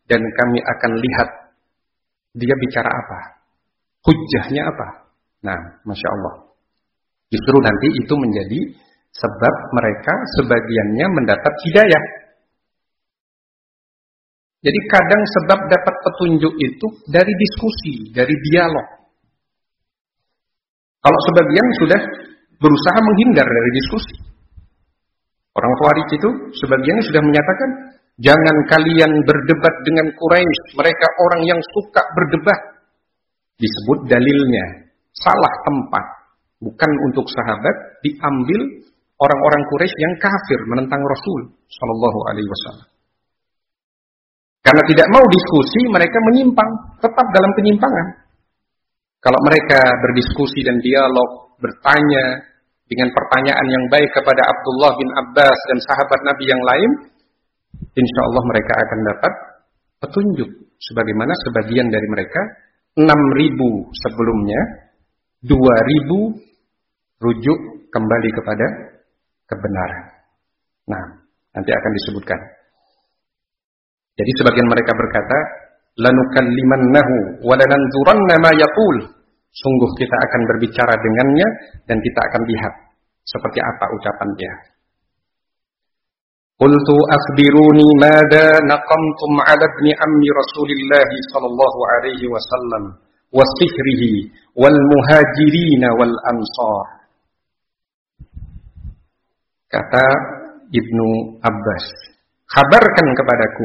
dan kami akan lihat dia bicara apa, hujjahnya apa. Nah, Masya Allah. Justru nanti itu menjadi sebab mereka sebagiannya mendapat hidayah. Jadi kadang sebab dapat petunjuk itu dari diskusi, dari dialog. Kalau sebagian sudah berusaha menghindar dari diskusi. Orang Khawarij itu sebagiannya sudah menyatakan, jangan kalian berdebat dengan Quraisy, mereka orang yang suka berdebat. Disebut dalilnya, salah tempat. Bukan untuk sahabat, diambil orang-orang Quraisy yang kafir menentang Rasul Shallallahu Alaihi Wasallam. Karena tidak mau diskusi, mereka menyimpang, tetap dalam penyimpangan. Kalau mereka berdiskusi dan dialog, bertanya dengan pertanyaan yang baik kepada Abdullah bin Abbas dan sahabat Nabi yang lain, insya Allah mereka akan dapat petunjuk. Sebagaimana sebagian dari mereka, 6.000 sebelumnya, 2.000 rujuk kembali kepada kebenaran. Nah, nanti akan disebutkan. Jadi sebagian mereka berkata, lanukallimannahu wa lananzuranna ma yaqul. Sungguh kita akan berbicara dengannya dan kita akan lihat seperti apa ucapan dia. Qultu akhbiruni madza naqamtum 'ala ibni ammi Rasulillah sallallahu alaihi wasallam wa sihrihi wal muhajirin wal ansar. Kata Ibnu Abbas, kabarkan kepadaku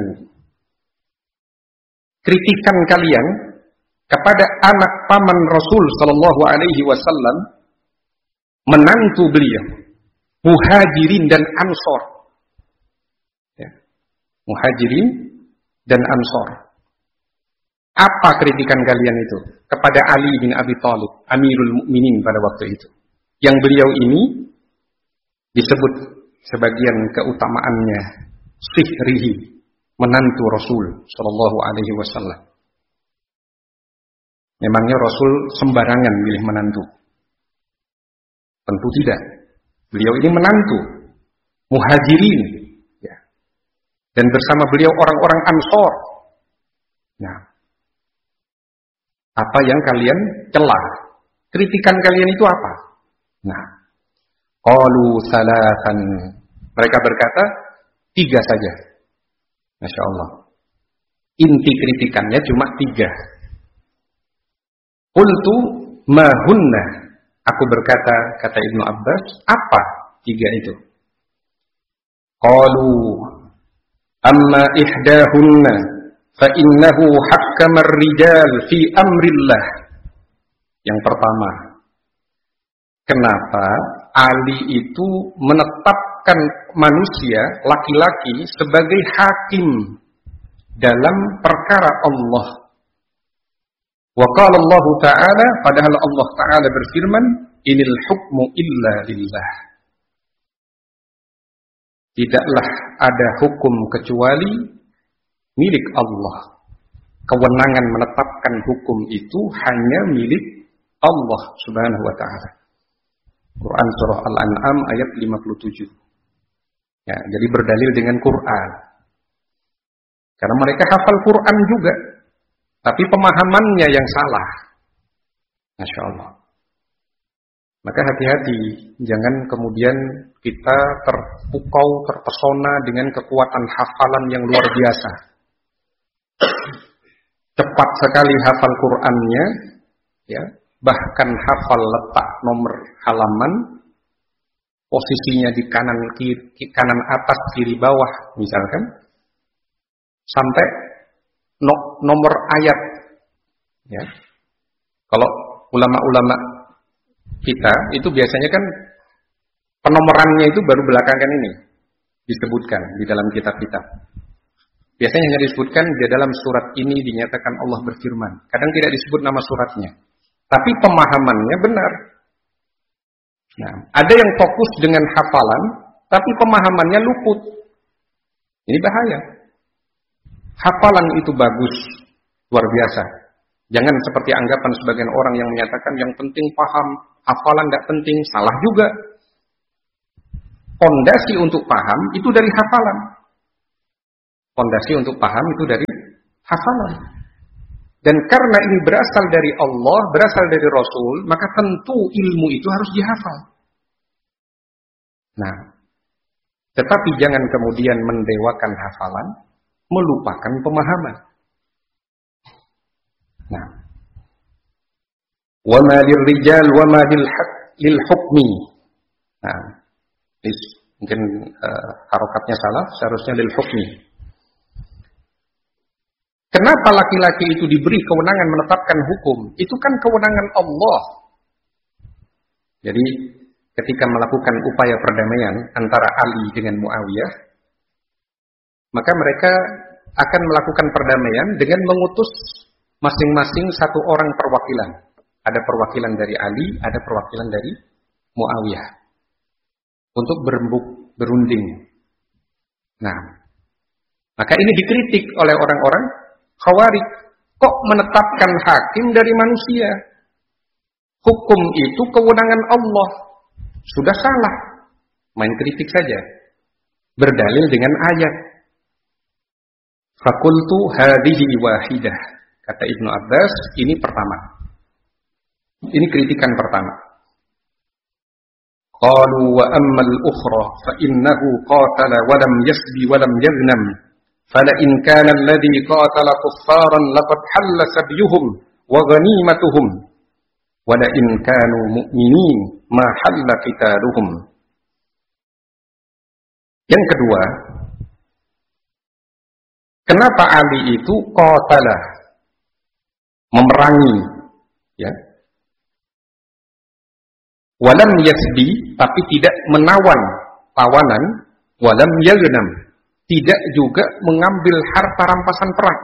kritikan kalian kepada anak paman Rasul sallallahu alaihi wasallam, menantu beliau, muhajirin dan ansor. Ya. Muhajirin dan ansor. Apa kritikan kalian itu kepada Ali bin Abi Thalib, Amirul Mukminin pada waktu itu? Yang beliau ini disebut sebagian keutamaannya sihrihi, menantu Rasul sallallahu alaihi wasallam. Memangnya Rasul sembarangan milih menantu? Tentu tidak. Beliau ini menantu muhajirin, ya. Dan bersama beliau orang-orang ansor. Nah, apa yang kalian celah? Kritikan kalian itu apa? Nah, qalu salasan. Mereka berkata 3 saja. Masya Allah. Inti kritikannya cuma 3. Qultu ma hunna. Aku berkata, kata Ibnu Abbas, apa 3 itu? Qalu amma ihdahunna fa innahu hakkama ar-rijal fi amrillah. Yang pertama, kenapa Ali itu menetapkan manusia laki-laki sebagai hakim dalam perkara Allah? Wa qala Allah Ta'ala, padahal Allah Ta'ala berfirman, inil hukmu illa lillah. Tidaklah ada hukum kecuali milik Allah. Kewenangan menetapkan hukum itu hanya milik Allah Subhanahu wa Ta'ala. Quran surah Al-An'am ayat 57. Ya, jadi berdalil dengan Quran. Karena mereka hafal Quran juga, tapi pemahamannya yang salah. Masya Allah. Maka hati-hati, jangan kemudian kita terpukau, terpesona dengan kekuatan hafalan yang luar biasa. Cepat sekali hafal Qur'annya, ya, bahkan hafal letak nomor halaman, posisinya di kanan kiri, kanan atas, kiri bawah, misalkan, sampai nomor ayat. Ya. Kalau ulama-ulama kita itu biasanya kan penomorannya itu baru belakangan ini disebutkan di dalam kitab-kitab. Biasanya hanya disebutkan di dalam surat ini dinyatakan Allah berfirman. Kadang tidak disebut nama suratnya. Tapi pemahamannya benar. Nah, ada yang fokus dengan hafalan, tapi pemahamannya luput. Ini bahaya. Hafalan itu bagus, luar biasa. Jangan seperti anggapan sebagian orang yang menyatakan yang penting paham, hafalan tidak penting. Salah juga. Fondasi untuk paham itu dari hafalan. Fondasi untuk paham itu dari hafalan. Dan karena ini berasal dari Allah, berasal dari Rasul, maka tentu ilmu itu harus dihafal. Nah, tetapi jangan kemudian mendewakan hafalan, melupakan pemahaman. Nah, wa ma lirrijal wa ma lil hukmi. Nah, mungkin harokatnya salah, seharusnya lil hukmi. Kenapa laki-laki itu diberi kewenangan menetapkan hukum? Itu kan kewenangan Allah. Jadi ketika melakukan upaya perdamaian antara Ali dengan Muawiyah, maka mereka akan melakukan perdamaian dengan mengutus masing-masing satu orang perwakilan. Ada perwakilan dari Ali, ada perwakilan dari Muawiyah. Untuk berunding. Nah, maka ini dikritik oleh orang-orang Khawarij. Kok menetapkan hakim dari manusia? Hukum itu kewenangan Allah. Sudah salah. Main kritik saja. Berdalil dengan ayat. Fakultu hadihi wahidah. Kata Ibnu Abbas, ini pertama. Ini kritikan pertama. Qalu wa ammal ukhra fa innahu qatala wa lam yasbi wa lam yaghnam. Fala in kana alladhi qatala kuffaran laqad halla sabyuhum wa ghanimatuhum wa la in kanu mu'minin ma halla qitaluhum. Yang kedua, kenapa Ali itu qatala, memerangi, ya, walam yasbi, tapi tidak menawan tawanan, walam yaghnam, tidak juga mengambil harta rampasan perang.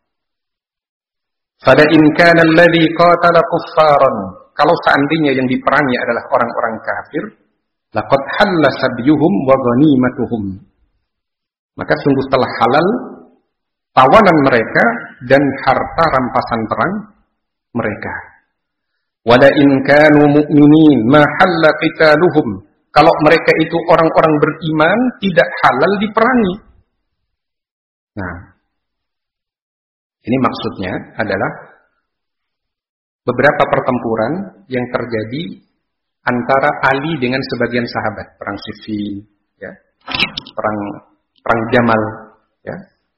Fala in kana alladhi qatala kuffaran, kalau seandainya yang diperangi adalah orang-orang kafir, laqad halla sabyuhum wa ghanimatuhum, maka sungguh telah halal tawanan mereka dan harta rampasan perang mereka. Wala in kanu mu'minin ma halla qitaluhum, kalau mereka itu orang-orang beriman, tidak halal diperangi. Nah, ini maksudnya adalah beberapa pertempuran yang terjadi antara Ali dengan sebagian sahabat, perang Siffin, ya, perang Jamal, ya.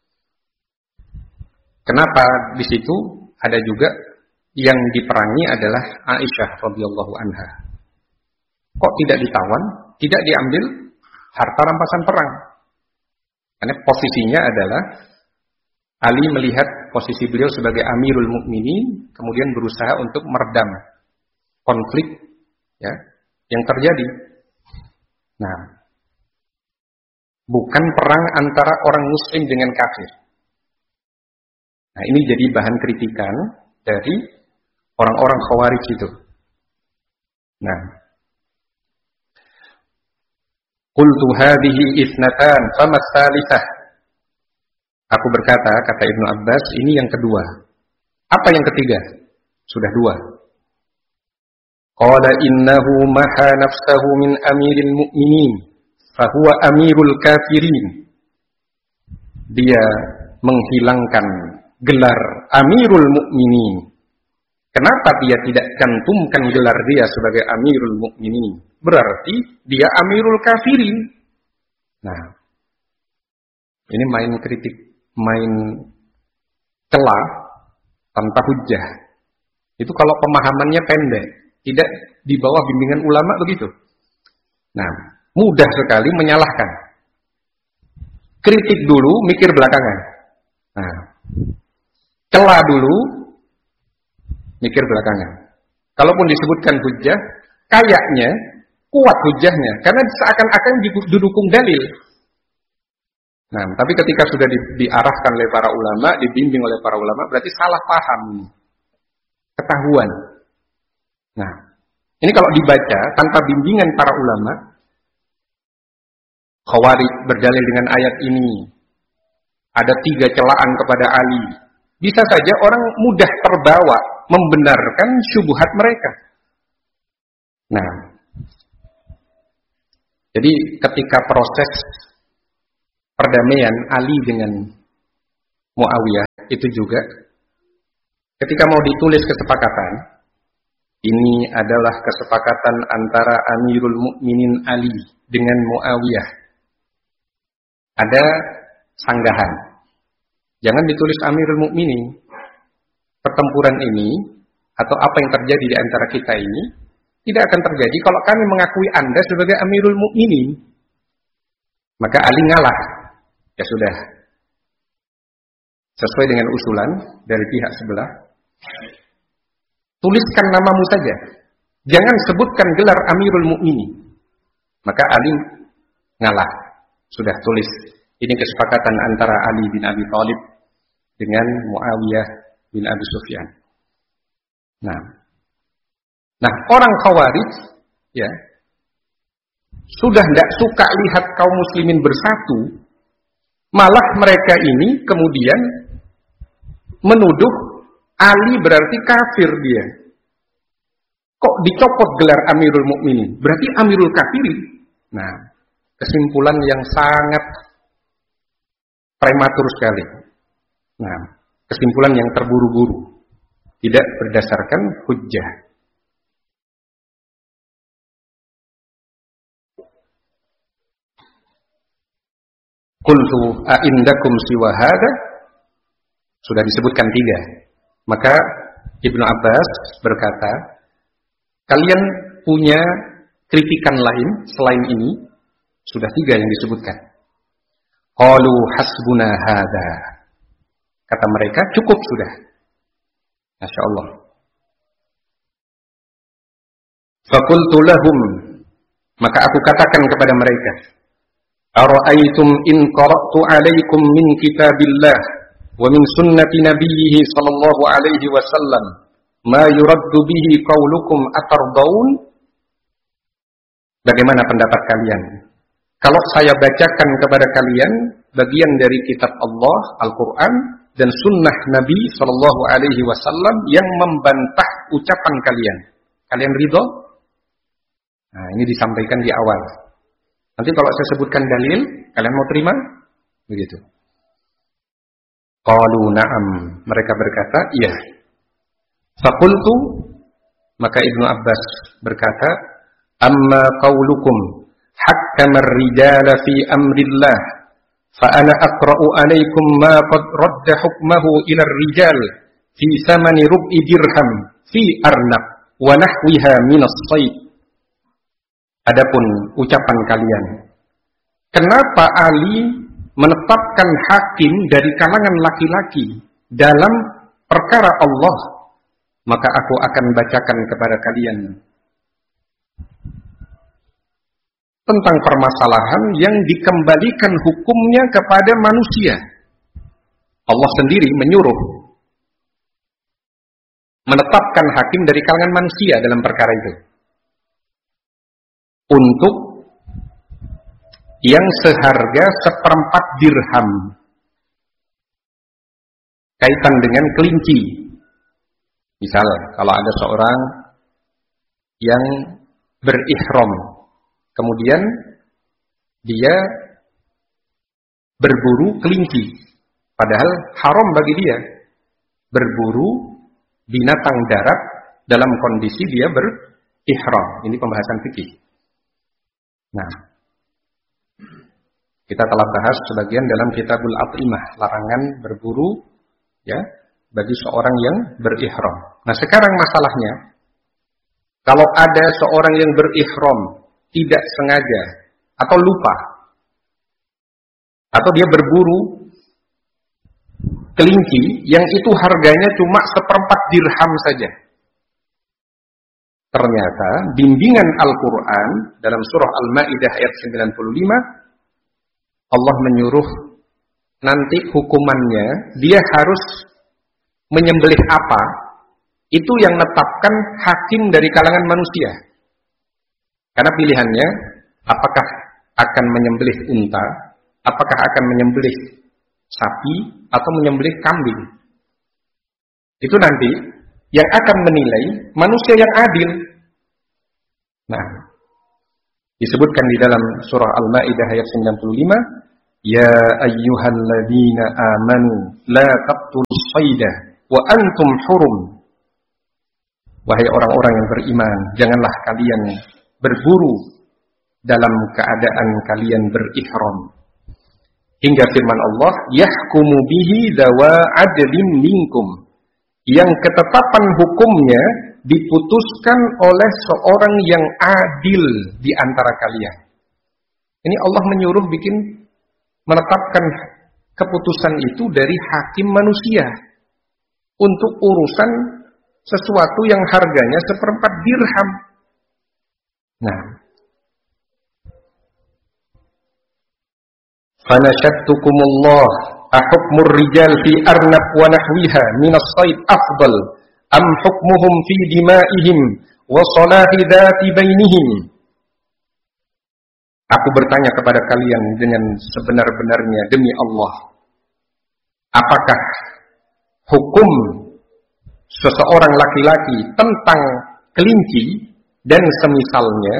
Kenapa di situ ada juga yang diperangi adalah Aisyah radhiyallahu anha. Kok tidak ditawan, tidak diambil harta rampasan perang? Karena posisinya adalah Ali melihat posisi beliau sebagai Amirul Mukminin, kemudian berusaha untuk meredam konflik, ya, yang terjadi. Nah, bukan perang antara orang Muslim dengan kafir. Nah, ini jadi bahan kritikan dari orang-orang Khawarij itu. Nah, qultu hadhihi ithnatan famas tsalitsah. Aku berkata, kata Ibnu Abbas, ini yang kedua. Apa yang ketiga? Sudah dua. Qala innahu maha nafsahu min amiril mu'minin fahuwa amirul kafirin. Dia menghilangkan gelar Amirul Mukminin. Kenapa dia tidak cantumkan gelar dia sebagai Amirul Mukminin? Berarti dia Amirul Kafirin. Nah, ini main kritik, main celah tanpa hujjah. Itu kalau pemahamannya pendek, tidak di bawah bimbingan ulama begitu. Nah, mudah sekali menyalahkan. Kritik dulu, mikir belakangan. Nah, celah dulu, mikir belakangan. Kalaupun disebutkan hujjah, kayaknya kuat hujjahnya, karena seakan-akan didukung dalil. Nah, tapi ketika sudah diarahkan oleh para ulama, dibimbing oleh para ulama, berarti salah paham, ketahuan. Nah, ini kalau dibaca tanpa bimbingan para ulama, Khawarij berdalil dengan ayat ini, ada 3 celaan kepada Ali. Bisa saja orang mudah terbawa membenarkan syubhat mereka. Nah, jadi ketika proses perdamaian Ali dengan Muawiyah itu juga ketika mau ditulis kesepakatan, ini adalah kesepakatan antara Amirul Mukminin Ali dengan Muawiyah. Ada sanggahan. Jangan ditulis Amirul Mukminin. Pertempuran ini atau apa yang terjadi di antara kita ini tidak akan terjadi kalau kami mengakui Anda sebagai Amirul Mukminin. Maka Ali ngalah. Ya sudah. Sesuai dengan usulan dari pihak sebelah. Tuliskan namamu saja. Jangan sebutkan gelar Amirul Mukminin. Maka Ali ngalah. Sudah tulis. Ini kesepakatan antara Ali bin Abi Thalib dengan Muawiyah bin Abi Sufyan. Nah, orang Khawarij ya sudah tidak suka lihat kaum muslimin bersatu, malah mereka ini kemudian menuduh Ali berarti kafir dia. Kok dicopot gelar Amirul Mukminin? Berarti Amirul Kafirin. Nah, kesimpulan yang sangat prematur sekali. Nah, kesimpulan yang terburu-buru. Tidak berdasarkan hujjah. Qultu a'indakum siwa hada? Sudah disebutkan 3. Maka Ibnu Abbas berkata, kalian punya kritikan lain selain ini? Sudah 3 yang disebutkan. Qalu hasbuna hada. Kata mereka, cukup sudah. Masya Allah. Faqultu lahum. Maka aku katakan kepada mereka, ara'aytum in qara'tu alaikum min kitabillah wa min sunnati nabiyhi sallallahu alaihi wasallam ma yuraddu bihi qaulukum atardaun? Bagaimana pendapat kalian kalau saya bacakan kepada kalian bagian dari kitab Allah Al-Quran dan sunnah Nabi sallallahu alaihi wasallam yang membantah ucapan kalian? Kalian ridho? Nah, ini disampaikan di awal. Nanti kalau saya sebutkan dalil, kalian mau terima? Begitu. Qalu na'am. Mereka berkata, iya. Faqultu, maka Ibnu Abbas berkata, amma qaulukum hakkamar rijala fi amrillah fa ana aqra'u alaikum ma qad radda hukmahu ila rijal fi samani rub'i dirham fi arnab wa nahwiha minas sayd. Adapun ucapan kalian, kenapa Ali menetapkan hakim dari kalangan laki-laki dalam perkara Allah? Maka aku akan bacakan kepada kalian tentang permasalahan yang dikembalikan hukumnya kepada manusia. Allah sendiri menyuruh menetapkan hakim dari kalangan manusia dalam perkara itu. Untuk yang seharga 1/4 dirham. Kaitan dengan kelinci. Misal, kalau ada seorang yang berihram, kemudian dia berburu kelinci, padahal haram bagi dia berburu binatang darat dalam kondisi dia berihram. Ini pembahasan fikih. Nah, kita telah bahas sebagian dalam Kitabul At'imah, larangan berburu ya bagi seorang yang berihram. Nah, sekarang masalahnya, kalau ada seorang yang berihram tidak sengaja atau lupa, atau dia berburu kelinci yang itu harganya cuma 1/4 dirham saja. Ternyata bimbingan Al-Quran dalam surah Al-Ma'idah ayat 95, Allah menyuruh nanti hukumannya dia harus menyembelih apa, itu yang menetapkan hakim dari kalangan manusia. Karena pilihannya, apakah akan menyembelih unta, apakah akan menyembelih sapi, atau menyembelih kambing. Itu nanti yang akan menilai manusia yang adil. Nah, disebutkan di dalam surah Al-Ma'idah ayat 95, Ya ayyuhalladzina amanu la taqtulus sayda wa antum hurum. Wahai orang-orang yang beriman, janganlah kalian berburu dalam keadaan kalian berihram. Hingga firman Allah, yahkumu bihi dawa adlin minkum. Yang ketetapan hukumnya diputuskan oleh seorang yang adil di antara kalian. Ini Allah menyuruh menetapkan keputusan itu dari hakim manusia untuk urusan sesuatu yang harganya 1/4 dirham. Nah, fanashadtukumullah ahukmur rijal fi arnab wa nahwiha minas sayd afdal am hukmuhum fi dima'ihim wa salahi dhati bainihim. Aku bertanya kepada kalian dengan sebenar-benarnya demi Allah, apakah hukum seseorang laki-laki tentang kelinci dan semisalnya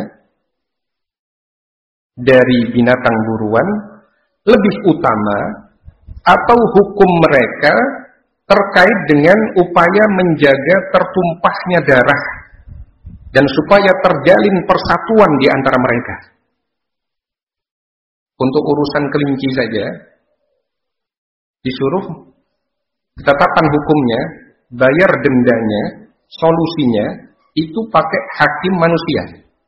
dari binatang buruan lebih utama atau hukum mereka terkait dengan upaya menjaga tertumpahnya darah dan supaya terjalin persatuan di antara mereka. Untuk urusan kelinci saja disuruh ketetapan hukumnya, bayar dendanya, solusinya itu pakai hakim manusia.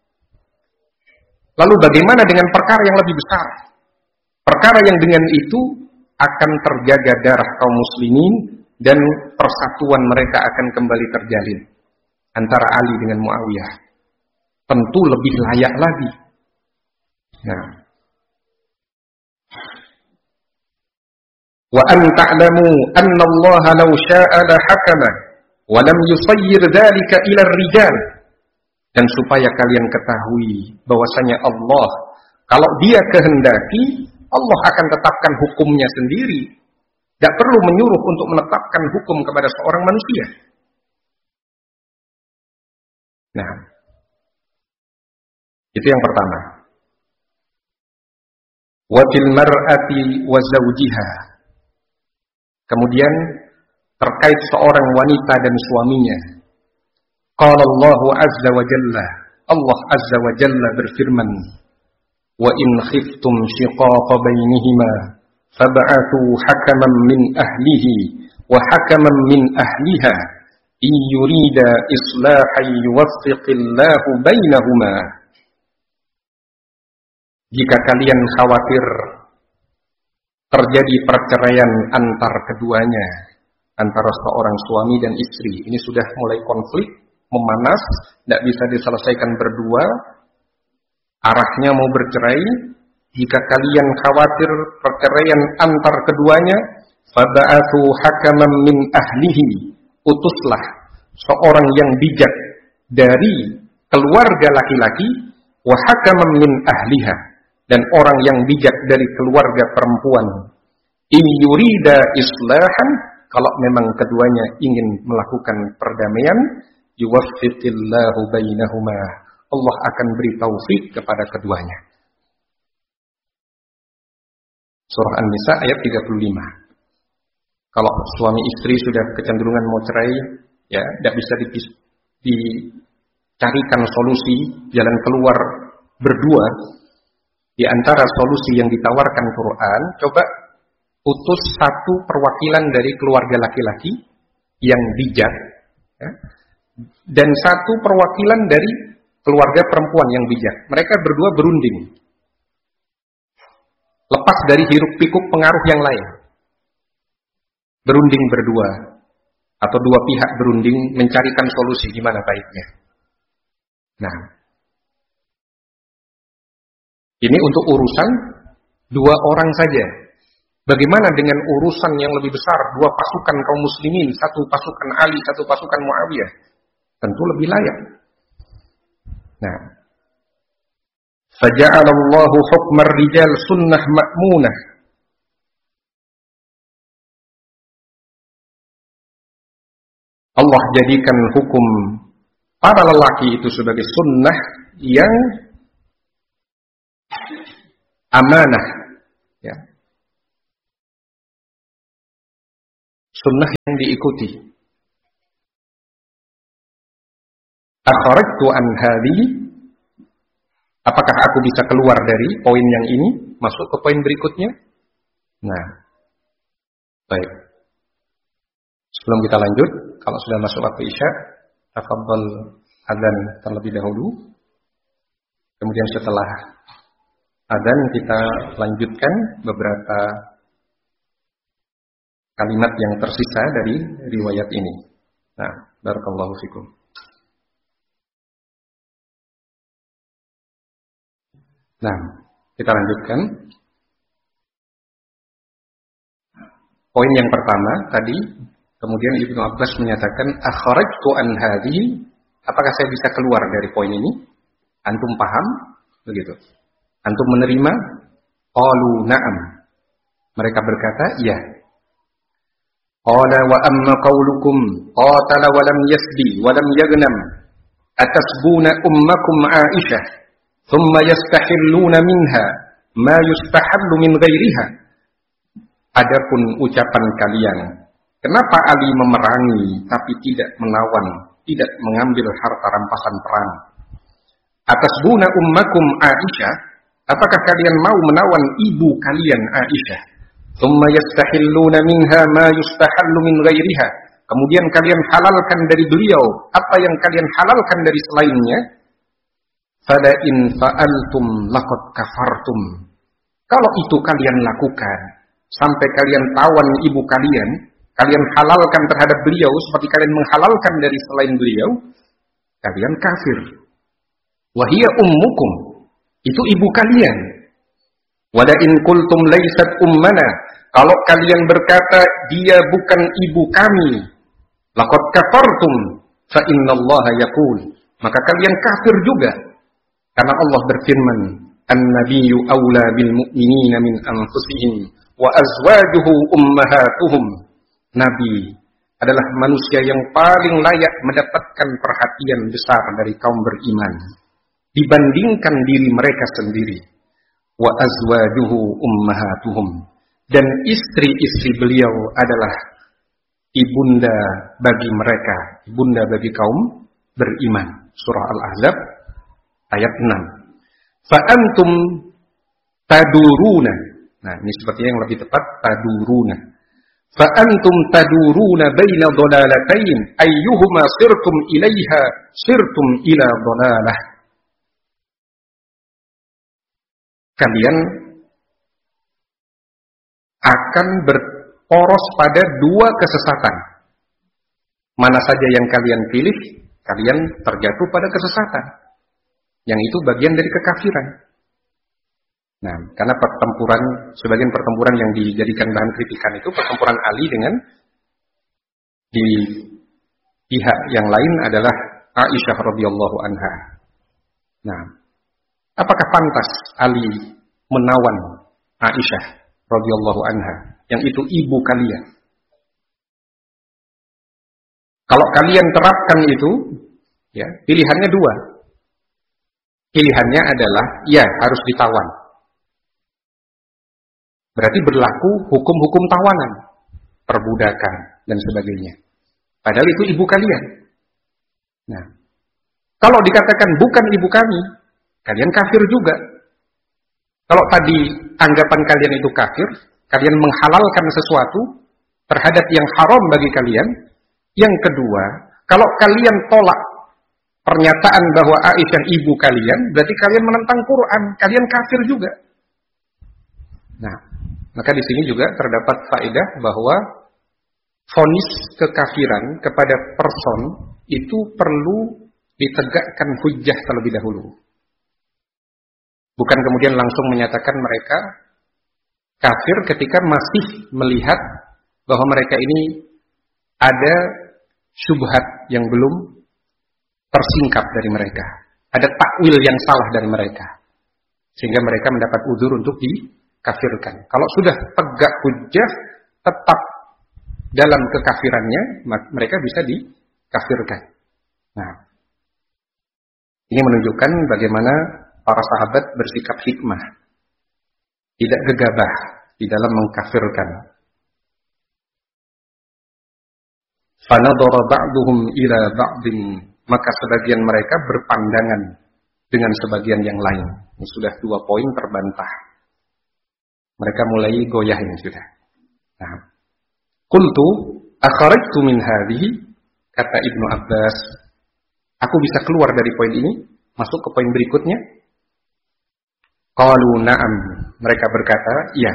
Lalu bagaimana dengan perkara yang lebih besar? Perkara yang dengan itu akan terjaga darah kaum muslimin dan persatuan mereka akan kembali terjalin antara Ali dengan Muawiyah. Tentu lebih layak lagi. Nah, wa an ta'lamu anna Allah law syaa'a la hakama wa lam yusayyir dzalika ila ar-rijal. Dan supaya kalian ketahui bahwasanya Allah kalau Dia kehendaki, Allah akan tetapkan hukumnya sendiri. Tidak perlu menyuruh untuk menetapkan hukum kepada seorang manusia. Nah, itu yang pertama. Wa fil mar'ati wa zawjiha. Kemudian terkait seorang wanita dan suaminya. Qala Allah azza wa jalla, Allah azza wa jalla berfirman, wa in khiftum shiqaqa bainihima fab'athu hakaman min ahlihi wa hakaman min ahliha in yurida islahan yuwaffiqillahu bainahuma. Jika kalian khawatir terjadi perceraian antar keduanya, antara seorang suami dan istri, ini sudah mulai konflik, memanas, tidak bisa diselesaikan berdua, arahnya mau bercerai. Jika kalian khawatir perceraian antar keduanya, fab'athu hakaman min ahlihi, utuslah seorang yang bijak dari keluarga laki-laki, wa hakaman min ahliha, dan orang yang bijak dari keluarga perempuan. In yurida islahan, kalau memang keduanya ingin melakukan perdamaian, yuwaffiqillahu bainahuma, Allah akan beri taufik kepada keduanya. Surah An-Nisa ayat 35. Kalau suami istri sudah kecenderungan mau cerai, ya tidak bisa dicarikan solusi, jalan keluar berdua. Di antara solusi yang ditawarkan Quran, coba utus satu perwakilan dari keluarga laki-laki yang bijak, ya, dan satu perwakilan dari keluarga perempuan yang bijak. Mereka berdua berunding, lepas dari hiruk pikuk pengaruh yang lain. Berunding berdua, atau dua pihak berunding mencarikan solusi gimana baiknya. Nah, ini untuk urusan dua orang saja. Bagaimana dengan urusan yang lebih besar, dua pasukan kaum muslimin, satu pasukan Ali, satu pasukan Muawiyah? Tentu lebih layak. Nah, faja'alallahu hukmar rijal sunnah ma'munah. Allah jadikan hukum para lelaki itu sebagai sunnah yang amanah, ya, sunnah yang diikuti. Akharajtu an hadhihi, apakah aku bisa keluar dari poin yang ini masuk ke poin berikutnya? Nah, baik. Sebelum kita lanjut, kalau sudah masuk waktu Isya, tafadhal adzan terlebih dahulu. Kemudian setelah adzan kita lanjutkan beberapa kalimat yang tersisa dari riwayat ini. Nah, barakallahu fikum. Nah, kita lanjutkan. Poin yang pertama tadi, kemudian Ibnu Abbas menyatakan akharajtu an hadhihi, apakah saya bisa keluar dari poin ini? Antum paham? Begitu. Antum menerima? Qalu na'am. Mereka berkata, iya. Qala wa amma qaulukum qatala wa lam yasbi wa lam yagnam atasbuna ummakum Aisyah thumma yastahilluna minha ma yustahallu min ghairiha. Adapun ucapan kalian, kenapa Ali memerangi tapi tidak melawan, tidak mengambil harta rampasan perang? Atasbuna ummakum Aisyah, apakah kalian mau menawan ibu kalian Aisyah? Thumma yastahilluna minha ma yustahallu min ghairiha. Kemudian kalian halalkan dari beliau apa yang kalian halalkan dari selainnya. Fala in fa'altum laqad kafartum. Kalau itu kalian lakukan sampai kalian tawan ibu kalian, kalian halalkan terhadap beliau seperti kalian menghalalkan dari selain beliau, kalian kafir. Wa hiya ummukum, itu ibu kalian. Wala in qultum laysat ummana, kalau kalian berkata dia bukan ibu kami, laqad kafartum fa innallaha yaqul, maka kalian kafir juga. Karena Allah berfirman, an-nabiyyu aula bil mu'minina min anfusihim wa azwajuhu ummahatuhum. Nabi adalah manusia yang paling layak mendapatkan perhatian besar dari kaum beriman dibandingkan diri mereka sendiri. Wa azwajuhu ummahatuhum, dan istri-istri beliau adalah ibunda bagi mereka, ibunda bagi kaum beriman. Surah Al-Ahzab ayat 6. Fa antum taduruna. Nah, ini sepertinya yang lebih tepat taduruna. Fa antum taduruna baina dhalalatain ayyuhuma sirtum ilaiha sirtum ila dhalalah. Kalian akan berporos pada dua kesesatan. Mana saja yang kalian pilih, kalian terjatuh pada kesesatan. Yang itu bagian dari kekafiran. Nah, karena pertempuran, sebagian pertempuran yang dijadikan bahan kritikan itu pertempuran Ali dengan di pihak yang lain adalah Aisyah radhiyallahu anha. Nah, apakah pantas Ali menawan Aisyah radhiyallahu anha, yang itu ibu kalian? Kalau kalian terapkan itu, ya, pilihannya dua. Pilihannya adalah, ya, harus ditawan. Berarti berlaku hukum-hukum tawanan, perbudakan, dan sebagainya. Padahal itu ibu kalian. Nah, kalau dikatakan bukan ibu kami, kalian kafir juga. Kalau tadi anggapan kalian itu kafir, kalian menghalalkan sesuatu terhadap yang haram bagi kalian. Yang kedua, kalau kalian tolak pernyataan bahwa Aisyah ibu kalian, berarti kalian menentang Quran, kalian kafir juga. Nah, maka di sini juga terdapat faedah bahwa vonis kekafiran kepada person itu perlu ditegakkan hujjah terlebih dahulu. Bukan kemudian langsung menyatakan mereka kafir ketika masih melihat bahwa mereka ini ada syubhat yang belum tersingkap dari mereka. Ada takwil yang salah dari mereka. Sehingga mereka mendapat udzur untuk dikafirkan. Kalau sudah tegak hujjah, tetap dalam kekafirannya, mereka bisa dikafirkan. Nah, ini menunjukkan bagaimana para sahabat bersikap hikmah, tidak gegabah di dalam mengkafirkan. Fanadhara ba'duhum ila ba'din, maka sebagian mereka berpandangan dengan sebagian yang lain. Ini sudah 2 poin terbantah. Mereka mulai goyah ini sudah. Nah, qultu akharajtu min hadhihi, kata Ibnu Abbas, aku bisa keluar dari poin ini, masuk ke poin berikutnya. Qalu na'am, mereka berkata, iya.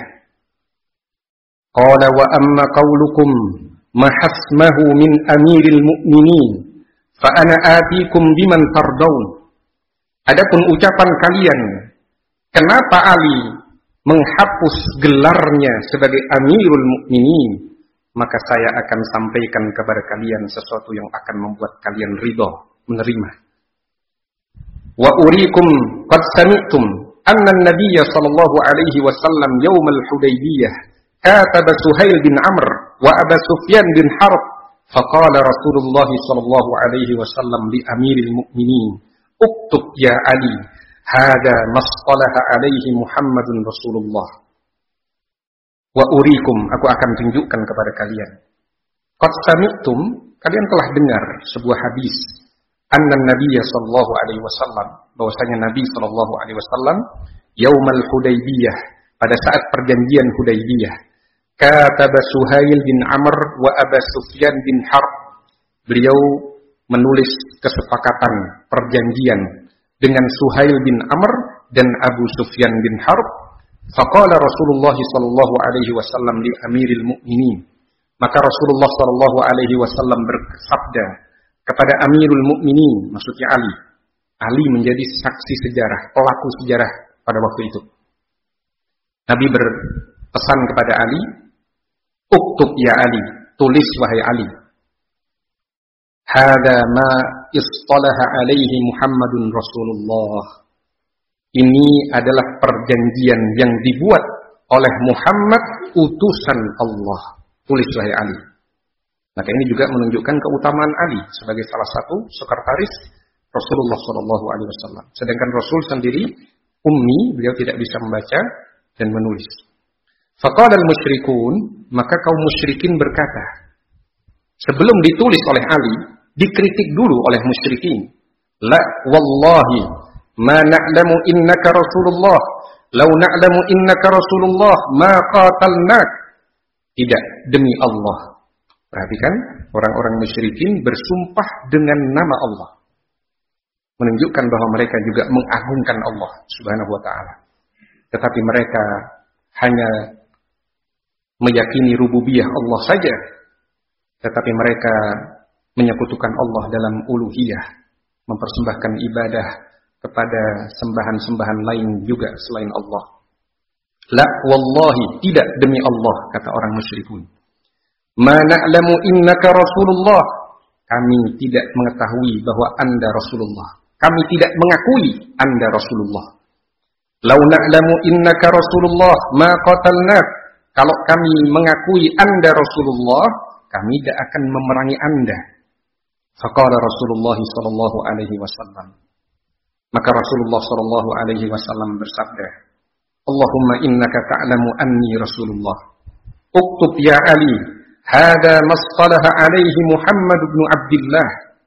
Qala wa amma qawlukum mahasmahu min amiril mu'minin fa ana atikum biman tardawun. Adapun ucapan kalian, kenapa Ali menghapus gelarnya sebagai amirul mu'minin, maka saya akan sampaikan kepada kalian sesuatu yang akan membuat kalian ridha, menerima. Wa urikum qad sami'tum anna an-nabiy sallallahu alaihi wasallam yaum al-Hudaybiyah kataba Suhail bin Amr wa Aba Sufyan bin Harb faqala Rasulullah sallallahu alaihi wasallam li amiril mu'minin uktub ya Ali hada masqalaha alaihi Muhammadun Rasulullah wa urikum, aku akan tunjukkan kepada kalian. Qad sami'tum, kalian telah dengar sebuah hadis anna nabiyya sallallahu alaihi wasallam, bahwasanya Nabi sallallahu alaihi wasallam yaumal Hudaybiyah, pada saat perjanjian Hudaybiyah, kataba Suhail bin Amr wa Aba Sufyan bin Harb, beliau menulis kesepakatan perjanjian dengan Suhail bin Amr dan Abu Sufyan bin Harb. Faqala Rasulullah sallallahu alaihi wasallam li amiril mu'minin, maka Rasulullah sallallahu alaihi wasallam bersabda kepada amirul mu'minin, maksudnya Ali. Ali menjadi saksi sejarah, pelaku sejarah pada waktu itu. Nabi berpesan kepada Ali, uktub ya Ali, tulis wahai Ali. Hada ma istalaha alaihi Muhammadun Rasulullah. Ini adalah perjanjian yang dibuat oleh Muhammad utusan Allah. Tulis wahai Ali. Maka ini juga menunjukkan keutamaan Ali sebagai salah satu sekretaris Rasulullah SAW. Sedangkan Rasul sendiri ummi, beliau tidak bisa membaca dan menulis. Faqala al-musyrikun, maka kaum musyrikin berkata, sebelum ditulis oleh Ali, dikritik dulu oleh musyrikin. La wallahi ma na'lamu innaka Rasulullah, law na'lamu innaka Rasulullah ma qatalnak. Tidak, demi Allah. Perhatikan, orang-orang musyrikin bersumpah dengan nama Allah, menunjukkan bahwa mereka juga mengagungkan Allah Subhanahu wa ta'ala. Tetapi mereka hanya meyakini rububiyah Allah saja, tetapi mereka menyekutukan Allah dalam uluhiyah, mempersembahkan ibadah kepada sembahan-sembahan lain juga selain Allah. La wallahi, tidak, demi Allah, kata orang musyrikun. Ma na'lamu innaka Rasulullah, kami tidak mengetahui bahwa Anda Rasulullah. Kami tidak mengakui Anda Rasulullah. Lau na'lamu innaka Rasulullah ma qatalnak, kalau kami mengakui Anda Rasulullah, kami tidak akan memerangi Anda. Faqala Rasulullah sallallahu alaihi wasallam, maka Rasulullah sallallahu alaihi wasallam bersabda, Allahumma innaka ta'lamu anni Rasulullah. Uktub ya Ali, hada masqalaha alaihi Muhammad bin Abdullah.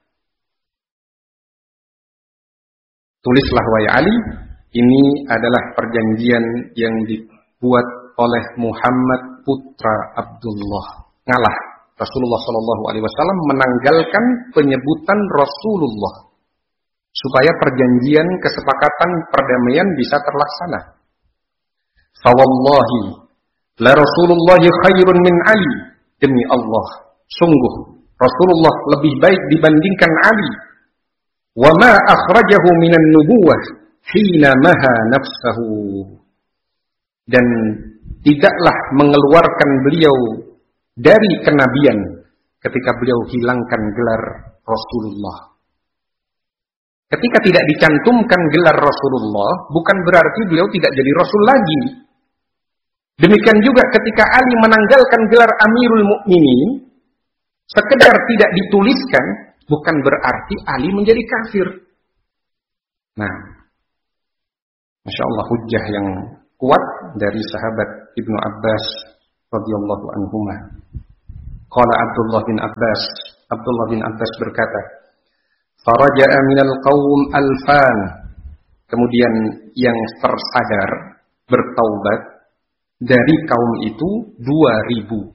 Tulislah wahai Ali, ini adalah perjanjian yang dibuat oleh Muhammad putra Abdullah. Ngalah, Rasulullah sallallahu alaihi wasallam menanggalkan penyebutan Rasulullah supaya perjanjian kesepakatan perdamaian bisa terlaksana. Fawallahi la Rasulullah khairun min Ali, demi Allah, sungguh Rasulullah lebih baik dibandingkan Ali. Wa ma akhrajahu minan nubuwah hina maha nafsahu, dan tidaklah mengeluarkan beliau dari kenabian ketika beliau hilangkan gelar Rasulullah. Ketika tidak dicantumkan gelar Rasulullah, bukan berarti beliau tidak jadi Rasul lagi. Demikian juga ketika Ali menanggalkan gelar Amirul Mukminin, sekedar tidak dituliskan, bukan berarti Ali menjadi kafir. Nah, Masya Allah, hujjah yang kuat dari sahabat Ibnu Abbas radhiyallahu anhuma. Qala Abdullah bin Abbas berkata, faraja'a minal qaum alfan. Kemudian yang tersadar bertaubat dari kaum itu 2.000.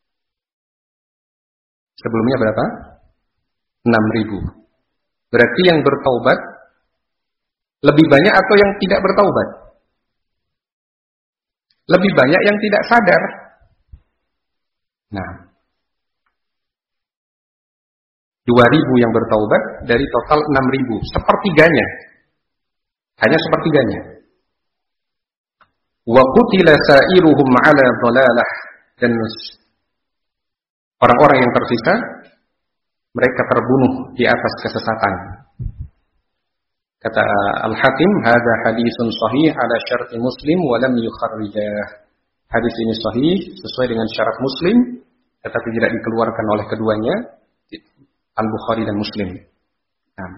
Sebelumnya berapa? 6.000. Berarti yang bertaubat lebih banyak atau yang tidak bertaubat? Lebih banyak yang tidak sadar. Nah, 2.000 yang bertaubat dari total 6.000, sepertiganya. Hanya sepertiganya. Wa qutila sa'iruhum 'ala dhalalah, dan orang-orang yang tersisa mereka terbunuh di atas kesesatan. Kata Al-Hakim, hadza haditsun shahih ala syarti Muslim wa lam yukharrijah. Hadis ini sahih sesuai dengan syarat Muslim tetapi tidak dikeluarkan oleh keduanya, Al-Bukhari dan Muslim. Nah,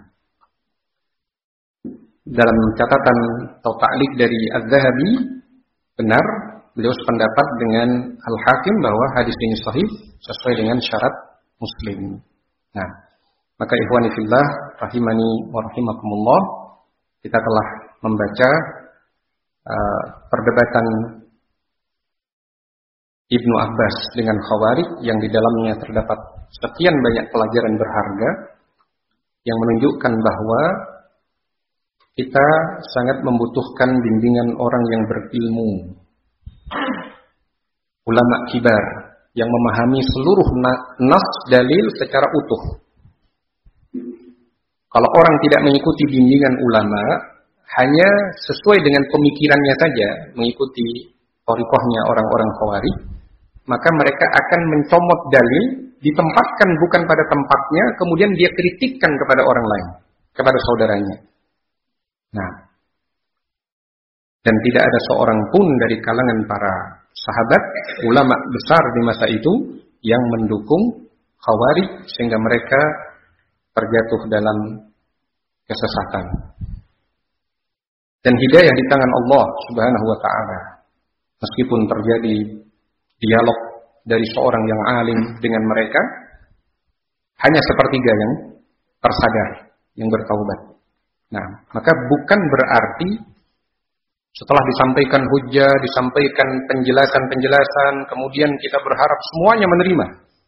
dalam catatan atau ta'liq dari Az-Zahabi, benar beliau sependapat dengan Al-Hakim bahwa hadis ini sahih sesuai dengan syarat Muslim. Nah, maka ikhwani fillah rahimani wa rahimakumullah, kita telah membaca perdebatan Ibnu Abbas dengan Khawarij yang di dalamnya terdapat sekian banyak pelajaran berharga yang menunjukkan bahwa kita sangat membutuhkan bimbingan orang yang berilmu, ulama kibar yang memahami seluruh nas dalil secara utuh. Kalau orang tidak mengikuti bimbingan ulama, hanya sesuai dengan pemikirannya saja, mengikuti thariqahnya orang-orang Khawarij, maka mereka akan mencomot dalil, ditempatkan bukan pada tempatnya, kemudian dia kritikkan kepada orang lain, kepada saudaranya. Nah, dan tidak ada seorang pun dari kalangan para sahabat, ulama besar di masa itu yang mendukung Khawarij sehingga mereka terjatuh dalam kesesatan. Dan hidayah di tangan Allah Subhanahu wa ta'ala. Meskipun terjadi dialog dari seorang yang alim dengan mereka, hanya sepertiga yang tersadar, yang bertaubat. Nah, maka bukan berarti setelah disampaikan hujjah, disampaikan penjelasan-penjelasan, kemudian kita berharap semuanya menerima.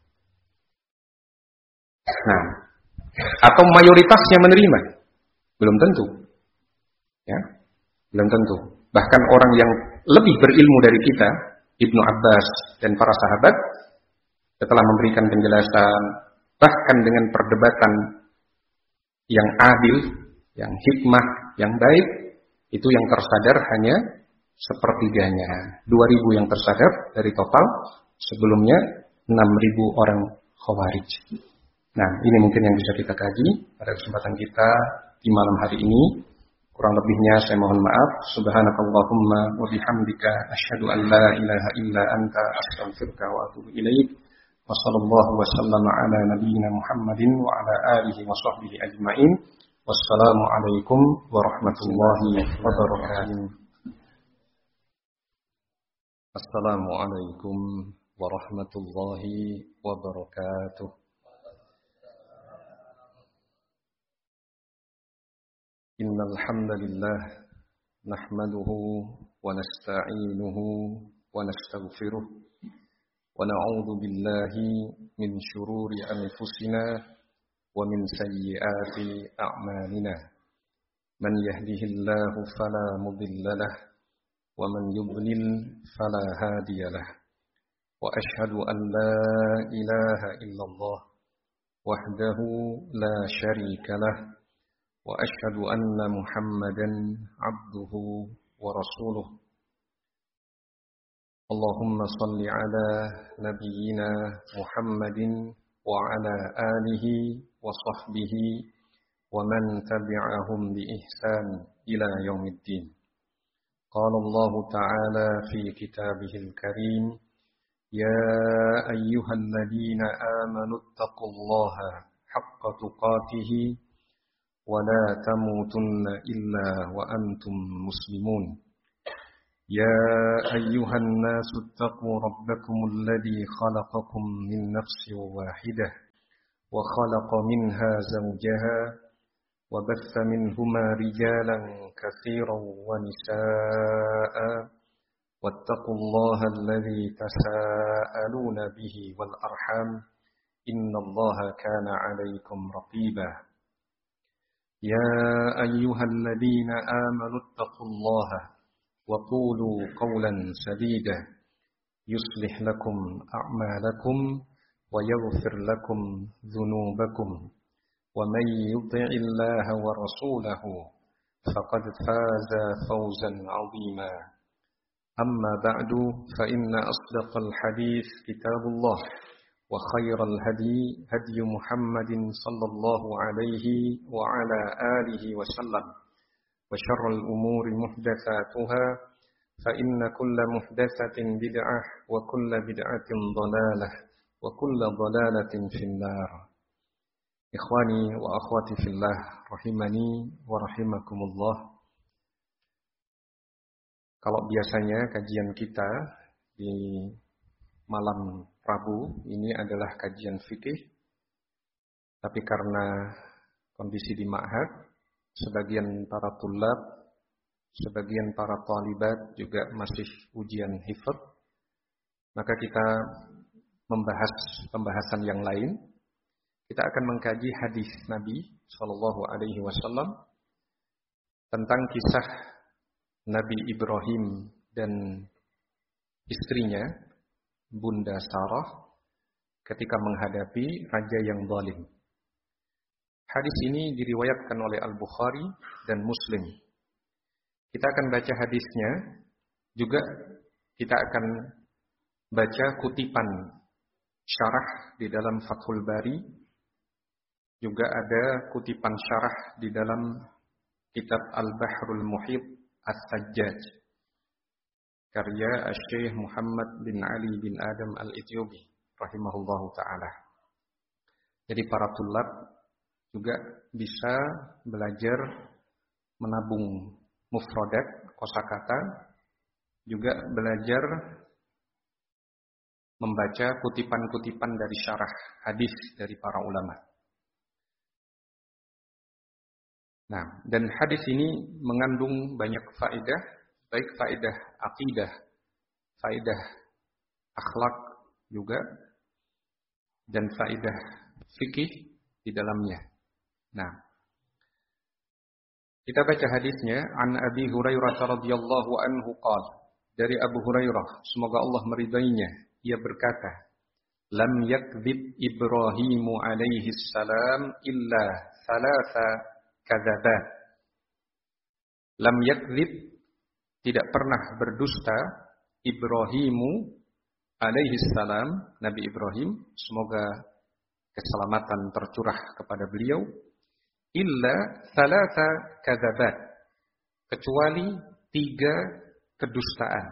Nah, atau mayoritasnya menerima. Belum tentu. Ya, belum tentu. Bahkan orang yang lebih berilmu dari kita, Ibnu Abbas dan para sahabat, setelah memberikan penjelasan, bahkan dengan perdebatan yang adil, yang hikmah, yang baik, itu yang tersadar hanya sepertiganya. 2.000 yang tersadar dari total, sebelumnya 6.000 orang Khawarij. Nah, ini mungkin yang bisa kita kaji pada kesempatan kita di malam hari ini. Kurang lebihnya saya mohon maaf. Subhanakallahumma wa bihamdika asyhadu an la ilaha illa anta astaghfiruka wa atubu ilaik. Wa sallallahu wa sallama ala nabiyyina Muhammadin wa ala alihi wa sahbihi ajmain. Wassalamu alaikum warahmatullahi wabarakatuh. Assalamualaikum warahmatullahi wabarakatuh. Innal hamdalillah nahmaduhu wa nasta'inuhu wa nastaghfiruh wa na'udzu billahi min shururi anfusina wa min sayyiati a'malina. Man yahdihillahu fala mudilla lahu wa man yudlil fala hadiya lahu. Wa ashhadu an la ilaha illallah wahdahu la syarika lahu. وأشهد أن محمدا عبده ورسوله. اللهم صل على نبينا محمد وعلى آله وصحبه ومن تبعهم بإحسان إلى يوم الدين. قال الله تعالى في كتابه الكريم: يا أيها الذين آمنوا اتقوا الله حق تقاته ولا تموتن إلا وأنتم مسلمون. يا أيها الناس اتقوا ربكم الذي خلقكم من نفس واحدة وخلق منها زوجها وبث منهما رجالا كثيرا ونساء واتقوا الله الذي تساءلون به والأرحام إن الله كان عليكم رقيبا يا أيها الذين آمنوا اتقوا الله وقولوا قولا سديدا يصلح لكم أعمالكم ويغفر لكم ذنوبكم ومن يطع الله ورسوله فقد فاز فوزا عظيما أما بعد فإن أصدق الحديث كتاب الله وخير الهدي هدي محمد صلى الله عليه وعلى آله وسلم وشر الأمور محدثاتها فإن كل محدثة بدعة وكل بدعة ضلالة وكل ضلالة في النار إخواني وأخواتي في الله رحمني ورحمكم الله. Kalau biasanya kajian kita di malam Rabu ini adalah kajian fikih, tapi karena kondisi di ma'had, sebagian para tulab, sebagian para talibat juga masih ujian hifdz, maka kita membahas pembahasan yang lain. Kita akan mengkaji hadis Nabi SAW tentang kisah Nabi Ibrahim dan istrinya Bunda Sarah ketika menghadapi raja yang zalim. Hadis ini diriwayatkan oleh Al-Bukhari dan Muslim. Kita akan baca hadisnya, juga kita akan baca kutipan syarah di dalam Fathul Bari, juga ada kutipan syarah di dalam kitab Al-Bahrul Muhit As-Sajjaj, karya Syekh Muhammad bin Ali bin Adam Al-Ethiopi rahimahullahu ta'ala. Jadi para tulab juga bisa belajar menabung mufradat, kosakata, juga belajar membaca kutipan-kutipan dari syarah hadis dari para ulama. Nah, dan hadis ini mengandung banyak faedah, baik faedah akidah, faedah akhlak juga, dan faedah fikih di dalamnya. Nah, kita baca hadisnya. An Abi Hurairah radhiyallahu anhu qala, dari Abu Hurairah, semoga Allah meridainya, ia berkata, lam yakdzib Ibrahimu alaihi salam illa thalatha kadzabat. Lam yakdzib, tidak pernah berdusta, Ibrahimu alaihi salam, Nabi Ibrahim, semoga keselamatan tercurah kepada beliau, illa thalatha kadzabat, kecuali 3 kedustaan.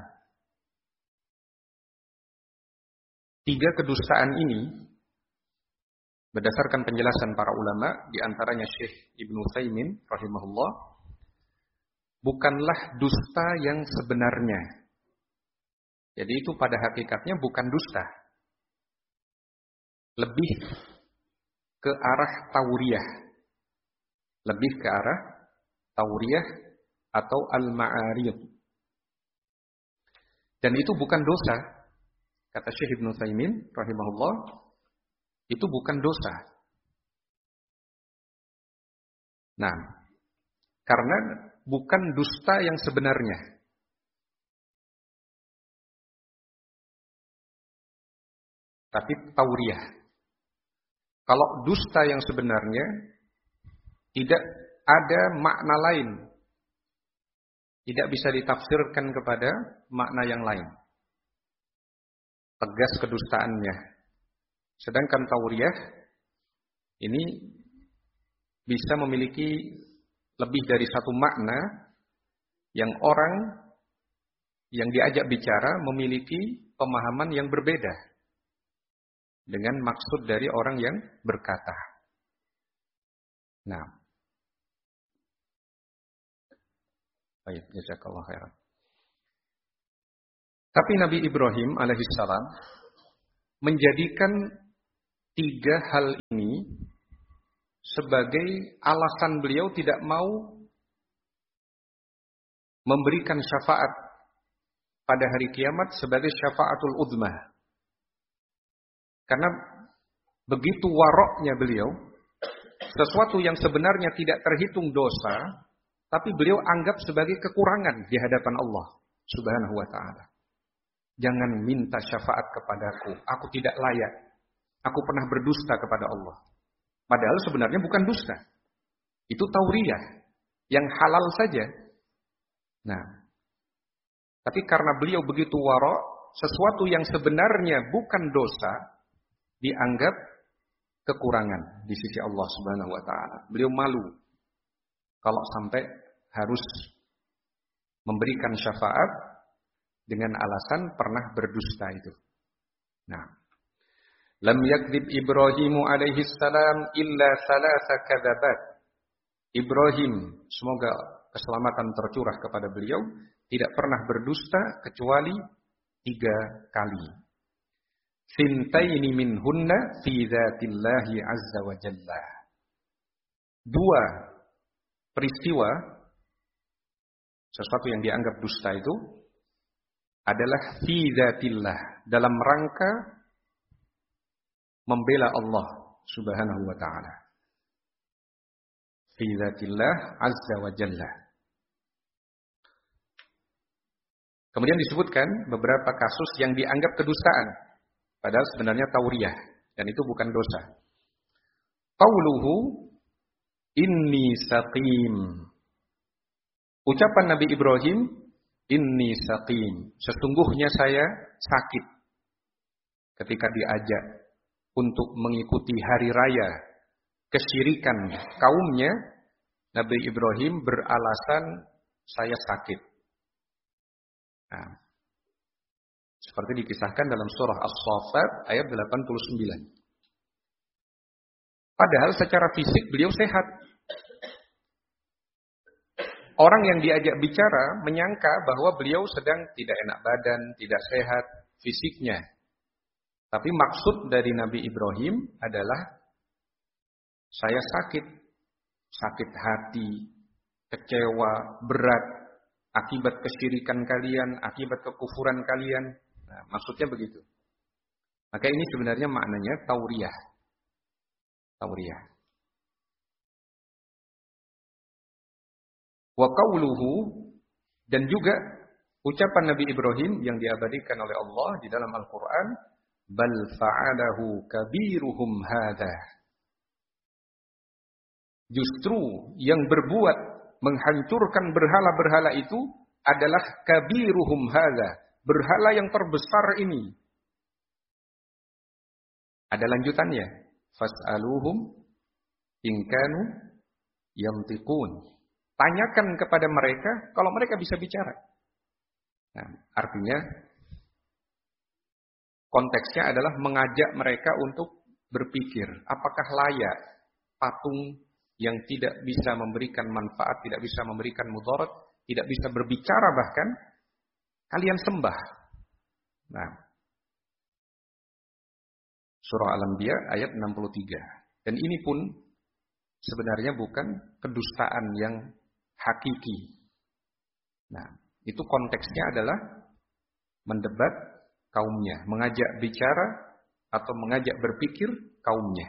3 kedustaan ini berdasarkan penjelasan para ulama, di antaranya Syekh Ibnu Utsaimin rahimahullah, bukanlah dusta yang sebenarnya. Jadi itu pada hakikatnya bukan dusta. Lebih ke arah tauriyah. Lebih ke arah tauriyah atau al-ma'ariyah. Dan itu bukan dosa. Kata Syekh Ibnu Utsaimin rahimahullah, itu bukan dosa. Nah, karena bukan dusta yang sebenarnya. Tapi tauriyah. Kalau dusta yang sebenarnya tidak ada makna lain. Tidak bisa ditafsirkan kepada makna yang lain. Tegas kedustaannya. Sedangkan tauriyah ini bisa memiliki lebih dari satu makna yang orang yang diajak bicara memiliki pemahaman yang berbeda dengan maksud dari orang yang berkata. Nah, baik, jazakallahu khairan. Tapi Nabi Ibrahim alaihissalam menjadikan 3 hal ini sebagai alasan beliau tidak mau memberikan syafaat pada hari kiamat sebagai syafaatul udmah. Karena begitu waroknya beliau, sesuatu yang sebenarnya tidak terhitung dosa, tapi beliau anggap sebagai kekurangan di hadapan Allah Subhanahu wa ta'ala. Jangan minta syafaat kepadaku, aku tidak layak. Aku pernah berdusta kepada Allah. Padahal sebenarnya bukan dusta. Itu tauriyah, yang halal saja. Nah, tapi karena beliau begitu warok, sesuatu yang sebenarnya bukan dosa, dianggap kekurangan di sisi Allah Subhanahu wa ta'ala. Beliau malu kalau sampai harus memberikan syafaat dengan alasan pernah berdusta itu. Nah, lam yakdzib Ibrahimu alaihi salam illa thalatha kadzabat. Ibrahim, semoga keselamatan tercurah kepada beliau, tidak pernah berdusta kecuali 3 kali. Sintaini minhunna fi dzatillahi azza wa jalla. 2 peristiwa sesuatu yang dianggap dusta itu adalah fi dzatillah, dalam rangka membela Allah Subhanahu wa ta'ala. Fi dzatillah azza wa jalla. Kemudian disebutkan beberapa kasus yang dianggap kedustaan, padahal sebenarnya tauriyah, dan itu bukan dosa. Qauluhu inni saqim. Ucapan Nabi Ibrahim, inni saqim, sesungguhnya saya sakit. Ketika diajak untuk mengikuti hari raya kesyirikan kaumnya, Nabi Ibrahim beralasan saya sakit. Nah, seperti dikisahkan dalam surah As-Saffat ayat 89. Padahal secara fisik beliau sehat. Orang yang diajak bicara menyangka bahwa beliau sedang tidak enak badan, tidak sehat fisiknya. Tapi maksud dari Nabi Ibrahim adalah saya sakit. Sakit hati, kecewa, berat, akibat kesyirikan kalian, akibat kekufuran kalian. Nah, maksudnya begitu. Maka ini sebenarnya maknanya tauriyah. Tauriyah. Wa qawluhu, dan juga ucapan Nabi Ibrahim yang diabadikan oleh Allah di dalam Al-Quran, bal fa'alahu kabiruhum hadha. Justru yang berbuat menghancurkan berhala-berhala itu adalah kabiruhum hadha, berhala yang terbesar ini. Ada lanjutannya, fas'aluhum in kanu yantiqun. Tanyakan kepada mereka kalau mereka bisa bicara. Nah, artinya konteksnya adalah mengajak mereka untuk berpikir, apakah layak patung yang tidak bisa memberikan manfaat, tidak bisa memberikan mudarat, tidak bisa berbicara bahkan, kalian sembah. Nah, surah Al-Anbiya ayat 63. Dan ini pun sebenarnya bukan kedustaan yang hakiki. Nah, itu konteksnya adalah mendebat kaumnya, mengajak bicara atau mengajak berpikir kaumnya.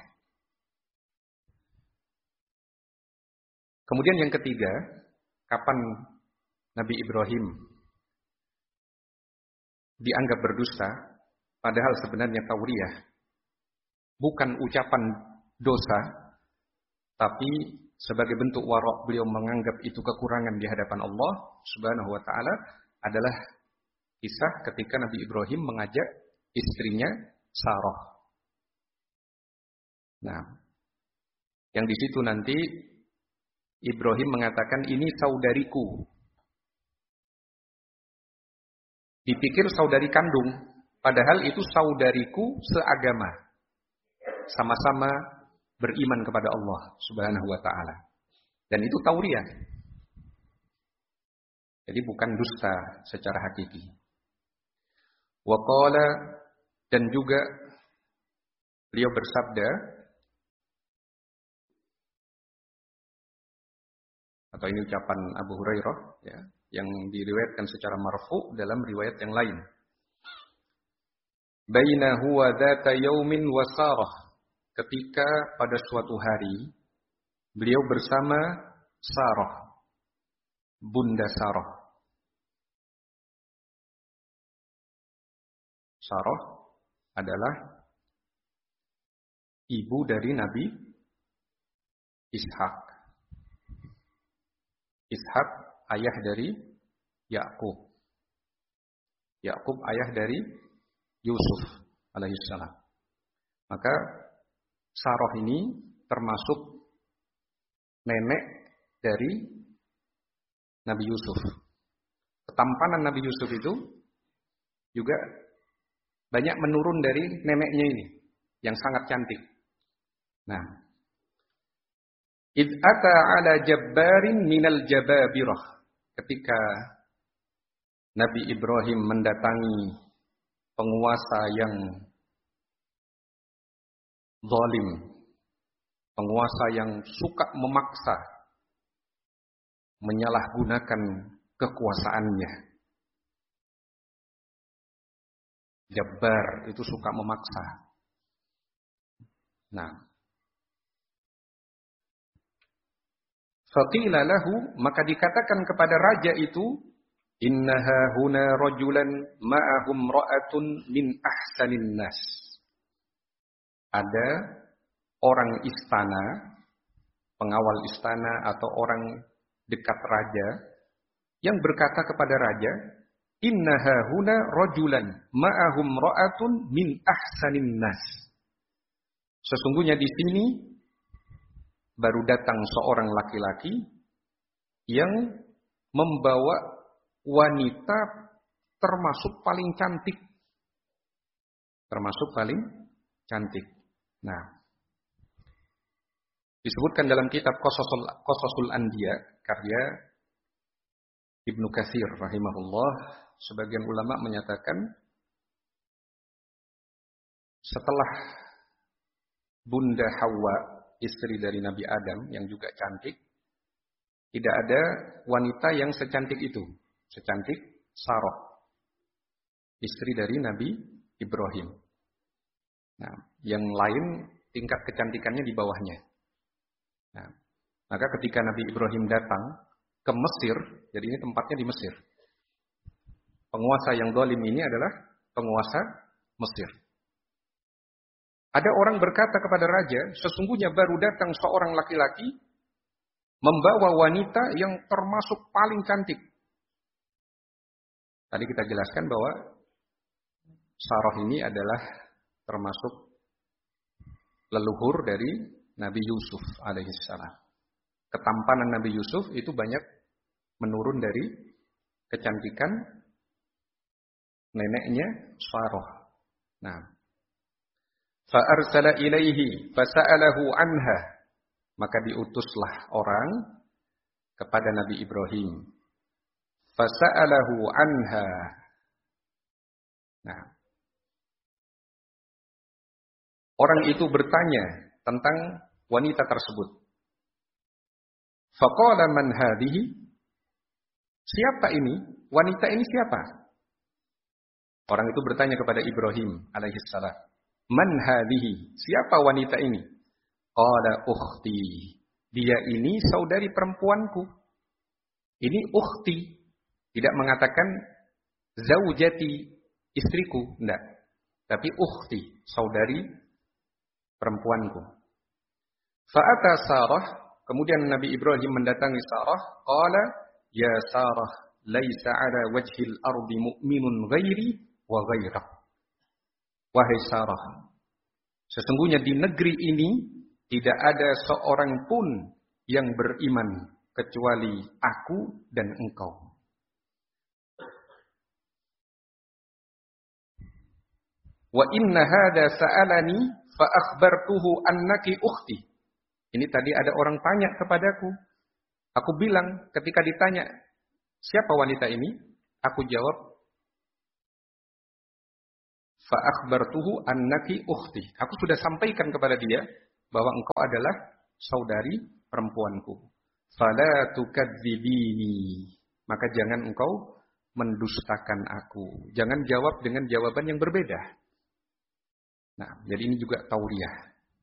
Kemudian yang ketiga, kapan Nabi Ibrahim dianggap berdusta, padahal sebenarnya tauriyah, bukan ucapan dosa, tapi sebagai bentuk warok beliau menganggap itu kekurangan di hadapan Allah Subhanahu wa ta'ala, adalah kisah ketika Nabi Ibrahim mengajak istrinya Sarah. Nah, yang di situ nanti Ibrahim mengatakan ini saudariku. Dipikir saudari kandung, padahal itu saudariku seagama. Sama-sama beriman kepada Allah Subhanahu wa ta'ala. Dan itu tauriyah. Jadi bukan dusta secara hakiki. Wa qala, dan juga beliau bersabda, atau ini ucapan Abu Hurairah ya, yang diriwayatkan secara marfu dalam riwayat yang lain. Baina huwa dzata yaumin wa Sarah, ketika pada suatu hari beliau bersama Sarah, Bunda Sarah. Sarah adalah ibu dari Nabi Ishak. Ishak ayah dari Yakub. Yakub ayah dari Yusuf alaihissalam. Maka Sarah ini termasuk nenek dari Nabi Yusuf. Ketampanan Nabi Yusuf itu juga banyak menurun dari neneknya ini yang sangat cantik. Nah, id ata ala jabbarin minal jababirah, ketika Nabi Ibrahim mendatangi penguasa yang zalim, penguasa yang suka memaksa, menyalahgunakan kekuasaannya. Jabbar itu suka memaksa. Nah, faqila lahu, maka dikatakan kepada raja itu, innaha huna rajulan ma'ahum ra'atun min ahsanin nas. Ada orang istana, pengawal istana atau orang dekat raja yang berkata kepada raja, innaha huna rajulan ma'ahum ra'atun min ahsanin nas. Sesungguhnya di sini baru datang seorang laki-laki yang membawa wanita termasuk paling cantik. Termasuk paling cantik. Nah, disebutkan dalam kitab Qasasul Anbiya karya Ibnu Katsir rahimahullah, sebagian ulama menyatakan setelah Bunda Hawa, istri dari Nabi Adam yang juga cantik, tidak ada wanita yang secantik itu, secantik Sarah, istri dari Nabi Ibrahim. Nah, yang lain tingkat kecantikannya di bawahnya. Nah, maka ketika Nabi Ibrahim datang ke Mesir, jadi ini tempatnya di Mesir. Penguasa yang zalim ini adalah penguasa Mesir. Ada orang berkata kepada raja, sesungguhnya baru datang seorang laki-laki membawa wanita yang termasuk paling cantik. Tadi kita jelaskan bahwa Sarah ini adalah termasuk leluhur dari Nabi Yusuf alaihissalam. Ketampanan Nabi Yusuf itu banyak menurun dari kecantikan neneknya Sarah. Nah, fa arsala ilaihi fasa'alahu anha, maka diutuslah orang kepada Nabi Ibrahim. Fasa'alahu anha. Nah, orang itu bertanya tentang wanita tersebut. Faqala man hadhihi? Siapa ini? Wanita ini siapa? Orang itu bertanya kepada Ibrahim alaihissalam. Man hadhihi? Siapa wanita ini? Qala ukhti. Dia ini saudari perempuanku. Ini ukhti. Tidak mengatakan zaujati, istriku, enggak. Tapi ukhti, saudari perempuanku. Fa'ata Sarah, kemudian Nabi Ibrahim mendatangi Sarah, qala ya Sarah, laisa ala wajhil ardi mu'minun ghairi wa ghairak. Wahai Sarah, sesungguhnya di negeri ini tidak ada seorang pun yang beriman kecuali aku dan engkau. Wa inna hada sa'alani fa akhbartuhu annaki ukhti. Ini tadi ada orang tanya kepadaku. Aku bilang ketika ditanya, siapa wanita ini? Aku jawab, fa akhbartuhu annaki ukhti. Aku sudah sampaikan kepada dia bahwa engkau adalah saudari perempuanku. Fala tukadzibini. Maka jangan engkau mendustakan aku. Jangan jawab dengan jawaban yang berbeda. Nah, jadi ini juga tauriyah.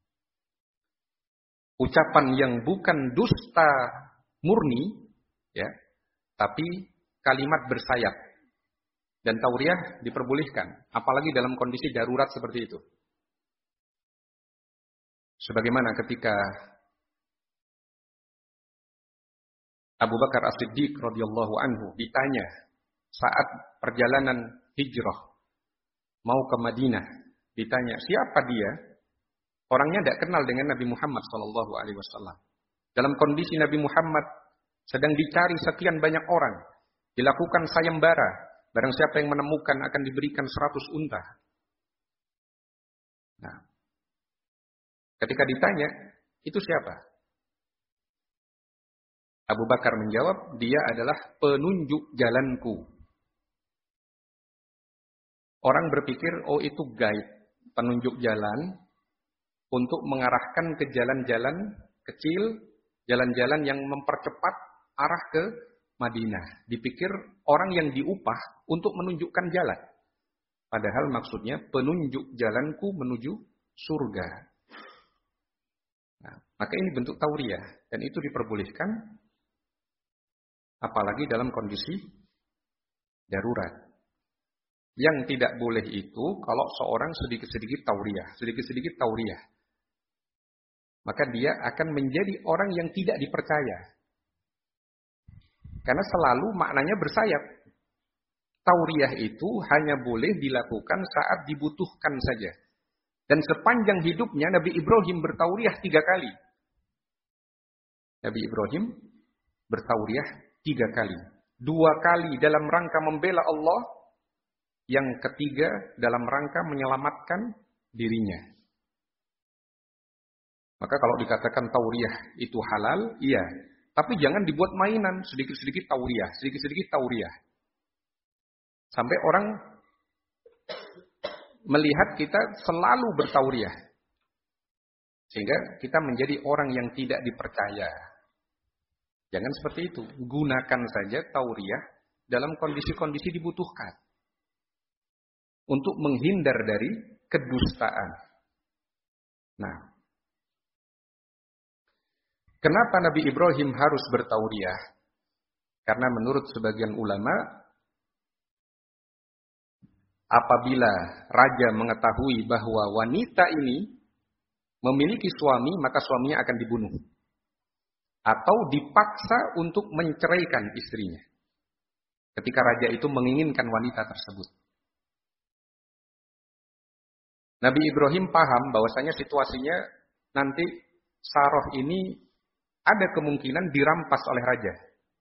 Ucapan yang bukan dusta murni, ya, tapi kalimat bersayap. Dan tauriyah diperbolehkan, apalagi dalam kondisi darurat seperti itu. Sebagaimana ketika Abu Bakar As-Siddiq radhiyallahu anhu ditanya saat perjalanan hijrah mau ke Madinah, ditanya siapa dia? Orangnya tidak kenal dengan Nabi Muhammad SAW. Dalam kondisi Nabi Muhammad sedang dicari sekian banyak orang, dilakukan sayembara. Barang siapa yang menemukan akan diberikan 100 unta. Nah, ketika ditanya, itu siapa? Abu Bakar menjawab, dia adalah penunjuk jalanku. Orang berpikir, oh itu guide, penunjuk jalan untuk mengarahkan ke jalan-jalan kecil, jalan-jalan yang mempercepat arah ke Madinah. Dipikir orang yang diupah untuk menunjukkan jalan. Padahal maksudnya penunjuk jalanku menuju surga. Nah, maka ini bentuk tauriyah. Dan itu diperbolehkan apalagi dalam kondisi darurat. Yang tidak boleh itu kalau seorang sedikit-sedikit tauriyah. Maka dia akan menjadi orang yang tidak dipercaya. Karena selalu maknanya bersayap. Tauriyah itu hanya boleh dilakukan saat dibutuhkan saja. Dan sepanjang hidupnya Nabi Ibrahim bertauriyah 3 kali. Nabi Ibrahim bertauriyah 3 kali. 2 kali dalam rangka membela Allah. Yang ketiga dalam rangka menyelamatkan dirinya. Maka kalau dikatakan tauriyah itu halal, iya. Tapi jangan dibuat mainan, sedikit-sedikit tauriyah. Sampai orang melihat kita selalu bertauriyah. Sehingga kita menjadi orang yang tidak dipercaya. Jangan seperti itu. Gunakan saja tauriyah dalam kondisi-kondisi dibutuhkan. Untuk menghindar dari kedustaan. Nah, kenapa Nabi Ibrahim harus bertauriyah? Karena menurut sebagian ulama, apabila raja mengetahui bahwa wanita ini memiliki suami, maka suaminya akan dibunuh. Atau dipaksa untuk menceraikan istrinya. Ketika raja itu menginginkan wanita tersebut. Nabi Ibrahim paham bahwasanya situasinya nanti Sarah ini ada kemungkinan dirampas oleh raja.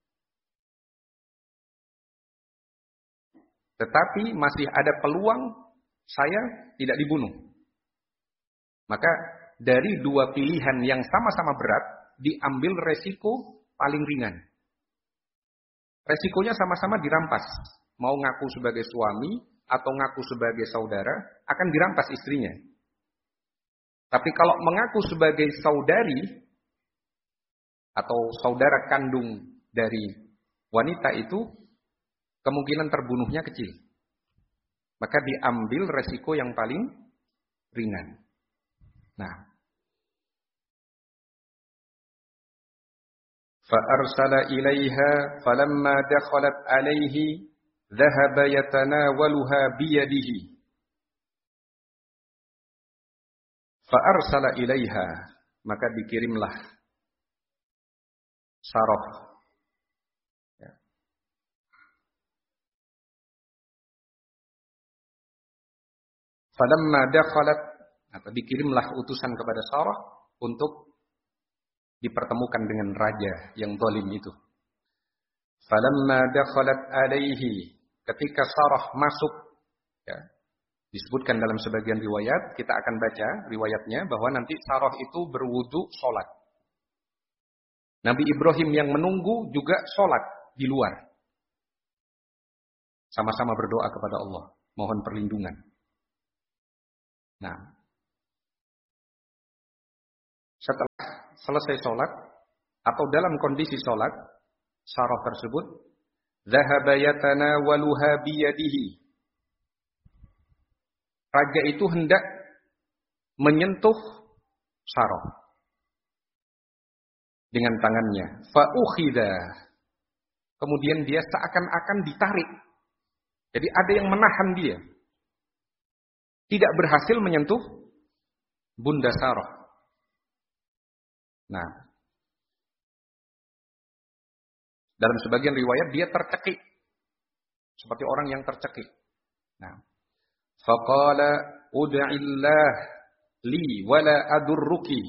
Tetapi masih ada peluang saya tidak dibunuh. Maka dari 2 pilihan yang sama-sama berat, diambil resiko paling ringan. Resikonya sama-sama dirampas. Mau ngaku sebagai suami atau ngaku sebagai saudara, akan dirampas istrinya. Tapi kalau mengaku sebagai saudari atau saudara kandung dari wanita itu, kemungkinan terbunuhnya kecil. Maka diambil resiko yang paling ringan. Nah, فَأَرْسَلَ إِلَيْهَا فَلَمَّا دَخَلَتْ عَلَيْهِ ذهب يتناولها بيده فأرسل إليها, maka dikirimlah Sarah ya. Falamma dakhalat, atau dikirimlah utusan kepada Sarah untuk dipertemukan dengan raja yang zalim itu. Falamma dakhalat alaihi, ketika Sarah masuk, ya, disebutkan dalam sebagian riwayat, kita akan baca riwayatnya, bahwa nanti Sarah itu berwudu sholat. Nabi Ibrahim yang menunggu juga sholat di luar. Sama-sama berdoa kepada Allah, mohon perlindungan. Nah, setelah selesai sholat atau dalam kondisi sholat, Sarah tersebut dhahaba yatanawaluha biyadihi. Raja itu hendak menyentuh Sarah dengan tangannya. Fa'ukhidha. Kemudian dia seakan-akan ditarik. Jadi ada yang menahan dia. Tidak berhasil menyentuh Bunda Sarah. Nah, dalam sebagian riwayat dia tercekik. Seperti orang yang tercekik. Nah, faqala ud'illah li wala adurruki.